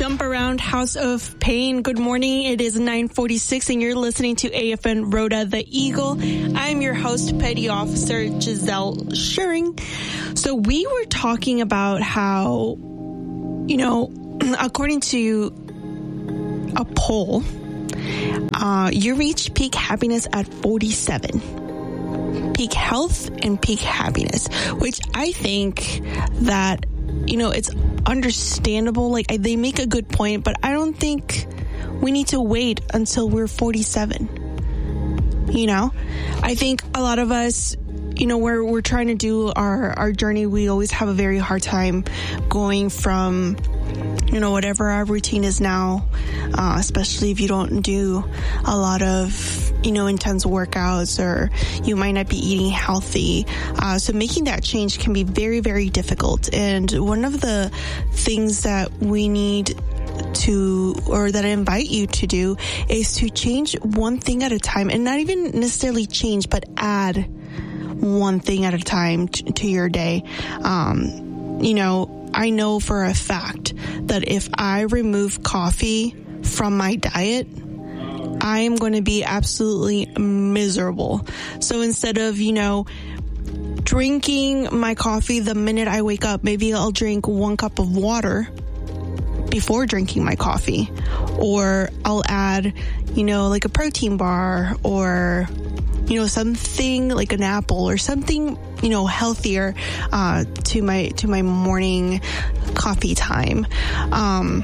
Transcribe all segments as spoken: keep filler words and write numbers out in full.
Jump Around House of Pain. Good morning. It is nine forty-six and you're listening to A F N Rhoda the Eagle. I'm your host, Petty Officer Giselle Schuring. So we were talking about how, you know, according to a poll, uh, you reach peak happiness at forty-seven. Peak health and peak happiness, which I think that, you know, it's understandable. Like, they make a good point, but I don't think we need to wait until we're forty-seven. You know, I think a lot of us, you know, where we're trying to do our, our journey, we always have a very hard time going from, you know, whatever our routine is now, uh, especially if you don't do a lot of, you know, intense workouts, or you might not be eating healthy. Uh, so making that change can be very, very difficult. And one of the things that we need to, or that I invite you to do, is to change one thing at a time, and not even necessarily change, but add one thing at a time t- to your day. Um, you know, I know for a fact that if I remove coffee from my diet, I am going to be absolutely miserable. So instead of, you know, drinking my coffee the minute I wake up, maybe I'll drink one cup of water before drinking my coffee. Or I'll add, you know, like a protein bar, or, you know, something like an apple, or something, you know, healthier, uh, to my, to my morning coffee time. Um,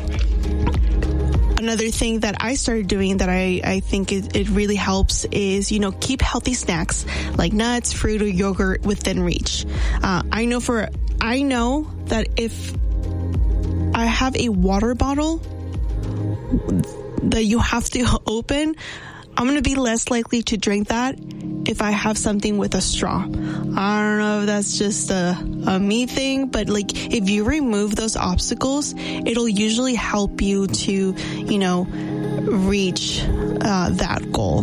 Another thing that I started doing that I, I think it, it really helps is, you know, keep healthy snacks like nuts, fruit, or yogurt within reach. Uh, I know for, I know that if I have a water bottle that you have to open, I'm going to be less likely to drink that if I have something with a straw. I don't know if that's just a, a me thing, but like, if you remove those obstacles, it'll usually help you to, you know, reach uh, that goal.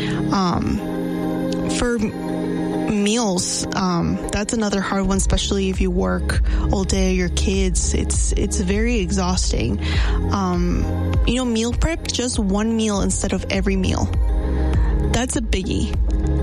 Um, for meals, um, that's another hard one, especially if you work all day, your kids, it's, it's very exhausting. Um, you know, meal prep, just one meal instead of every meal. That's a biggie.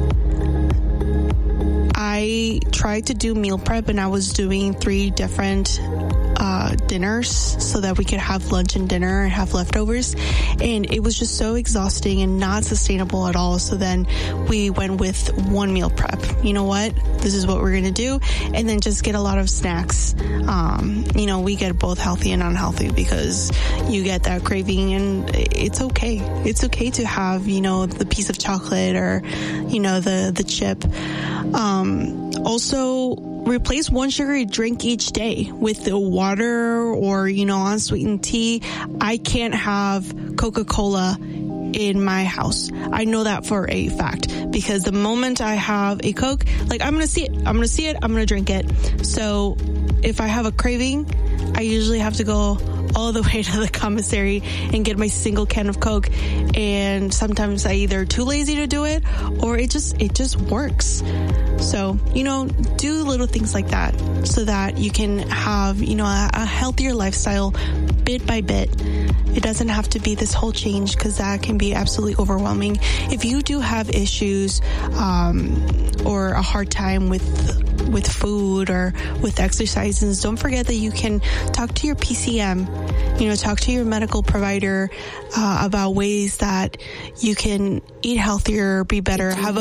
I tried to do meal prep, and I was doing three different uh, dinners so that we could have lunch and dinner and have leftovers. And it was just so exhausting and not sustainable at all. So then we went with one meal prep. You know what? This is what we're going to do. And then just get a lot of snacks. Um, you know, we get both healthy and unhealthy, because you get that craving, and it's okay. It's okay to have, you know, the piece of chocolate, or, you know, the, the chip. Um, also, replace one sugary drink each day with the water, or, you know, unsweetened tea. I can't have Coca-Cola in my house. I know that for a fact, because the moment I have a Coke, like, I'm going to see it. I'm going to see it. I'm going to drink it. So if I have a craving, I usually have to go all the way to the commissary and get my single can of Coke. And sometimes I either too lazy to do it, or it just, it just works. So, you know, do little things like that so that you can have, you know, a, a healthier lifestyle bit by bit. It doesn't have to be this whole change, because that can be absolutely overwhelming. If you do have issues, um, or a hard time with with food or with exercises, don't forget that you can talk to your P C M, you know, talk to your medical provider uh, about ways that you can eat healthier, be better, have a